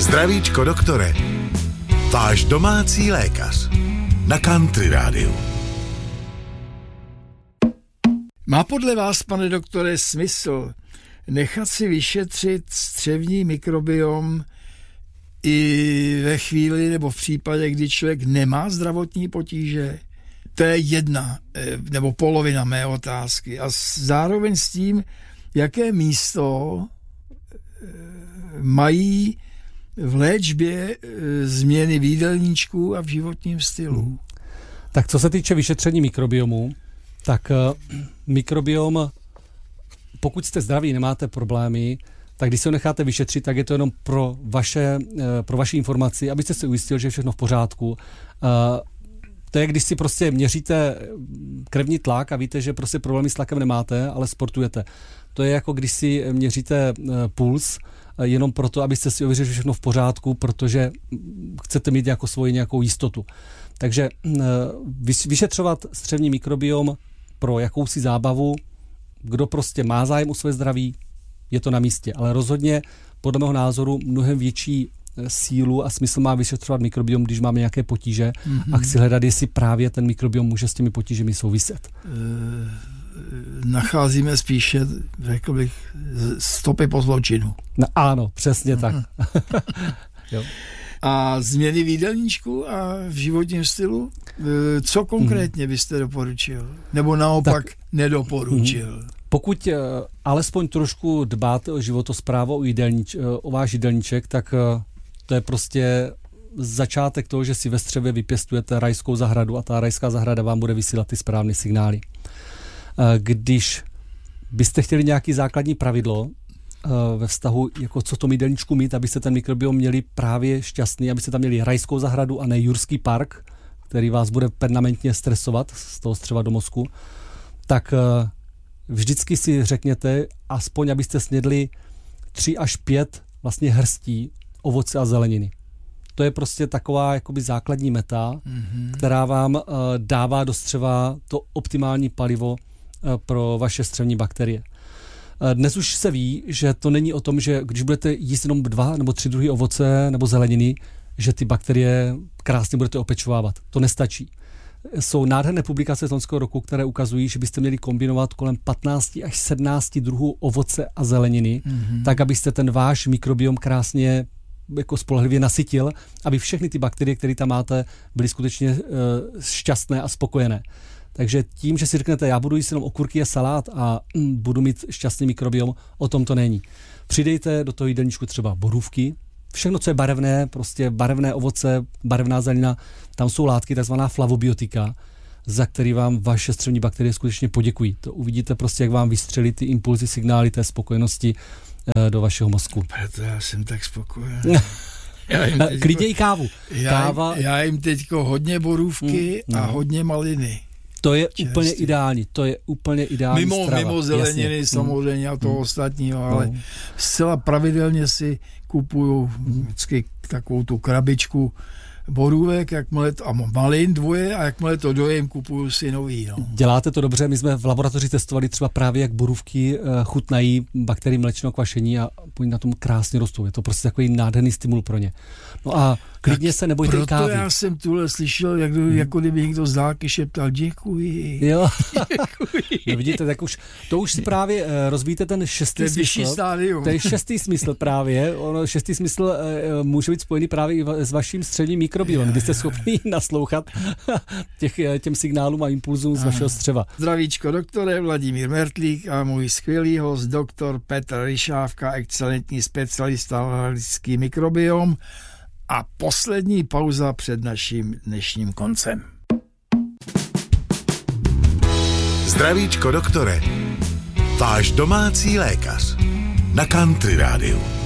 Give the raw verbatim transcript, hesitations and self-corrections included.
Zdravíčko doktore, váš domácí lékař na Country Rádiu. Má podle vás, pane doktore, smysl nechat si vyšetřit střevní mikrobiom i ve chvíli nebo v případě, kdy člověk nemá zdravotní potíže? To je jedna nebo polovina mé otázky. A zároveň s tím, jaké místo mají v léčbě změny v jídelníčku a v životním stylu. Tak co se týče vyšetření mikrobiomu, tak mikrobiom, pokud jste zdraví, nemáte problémy, tak když se ho necháte vyšetřit, tak je to jenom pro vaše, pro vaši informaci, abyste se ujistil, že je všechno v pořádku. To je, když si prostě měříte krevní tlak a víte, že prostě problémy s tlakem nemáte, ale sportujete. To je jako když si měříte puls, jenom proto, abyste si ověřili, že všechno v pořádku, protože chcete mít jako svoji nějakou jistotu. Takže vyšetřovat střevní mikrobiom pro jakousi zábavu, kdo prostě má zájem o své zdraví, je to na místě. Ale rozhodně, podle mého názoru, mnohem větší sílu a smysl má vyšetřovat mikrobiom, když máme nějaké potíže mm-hmm. a chci hledat, jestli právě ten mikrobiom může s těmi potížemi souviset. E, nacházíme spíše, řekl bych, stopy po zločinu. No, ano, přesně tak. Jo. A změny v jídelníčku a v životním stylu? Co konkrétně byste doporučil? Nebo naopak tak, nedoporučil? Pokud uh, alespoň trošku dbáte o životosprávu, o, jídelníč, uh, o váš jídelníček, tak uh, to je prostě začátek toho, že si ve střevě vypěstujete rajskou zahradu a ta rajská zahrada vám bude vysílat ty správné signály. Uh, když byste chtěli nějaký základní pravidlo, ve vztahu, jako co v tom jídelníčku mít, abyste ten mikrobiom měli právě šťastný, abyste tam měli rajskou zahradu a ne jurský park, který vás bude permanentně stresovat z toho střeva do mozku, tak vždycky si řekněte, aspoň abyste snědli tři až pět vlastně hrstí ovoce a zeleniny. To je prostě taková jakoby základní meta, mm-hmm. která vám uh, dává do střeva to optimální palivo uh, pro vaše střevní bakterie. Dnes už se ví, že to není o tom, že když budete jíst jenom dva nebo tři druhy ovoce nebo zeleniny, že ty bakterie krásně budete opečovávat. To nestačí. Jsou nádherné publikace z loňského roku, které ukazují, že byste měli kombinovat kolem patnáct až sedmnáct druhů ovoce a zeleniny, mm-hmm. tak abyste ten váš mikrobiom krásně jako spolehlivě nasytil, aby všechny ty bakterie, které tam máte, byly skutečně uh, šťastné a spokojené. Takže tím, že si řeknete, já budu jíst jenom okurky a salát a mm, budu mít šťastný mikrobiom, o tom to není. Přidejte do toho jídelníčku třeba borůvky, všechno, co je barevné, prostě barevné ovoce, barevná zelenina, tam jsou látky, takzvaná flavobiotika, za který vám vaše střevní bakterie skutečně poděkují. To uvidíte prostě, jak vám vystřelí ty impulzy, signály té spokojenosti e, do vašeho mozku. Proto já jsem tak spokojený. Klidně i kávu. Já, Káva... já jim teďko hodně borůvky mm, a no. hodně maliny. To je čerstvý. Úplně ideální, to je úplně ideální mimo, strava. Mimo zeleniny jasně. samozřejmě a toho mm. ostatního, ale mm. zcela pravidelně si kupuju vždycky takovou tu krabičku borůvek, jakmile to, a malin dvoje a jakmile to dojím, kupuju si nový. No. Děláte to dobře, my jsme v laboratoři testovali třeba právě, jak borůvky chutnají bakterii mléčného kvašení a oni na tom krásně rostou. Je to prostě takový nádherný stimul pro ně. No a klidně tak se nebojte proto kávy. Proto já jsem tuhle slyšel, jak, hmm. jako kdyby někdo z dálky šeptal děkuji. Jo. Děkuji. No vidíte, tak už, to už si právě uh, rozvíjíte ten šestý smysl. To je vyšší stádium. To je šestý smysl právě. Ono, šestý smysl uh, může být spojený právě i s vaším střevním mikrobiomem, kdy jste schopni naslouchat těch, těm signálům a impulzům z vašeho střeva. Zdravíčko doktore, Vladimír Mertlík a můj skvělý host doktor Petr Ryšávka, excelentní specialista na lidský mikrobiom. A poslední pauza před naším dnešním koncem. Zdravíčko doktore, váš domácí lékař na Country Rádiu.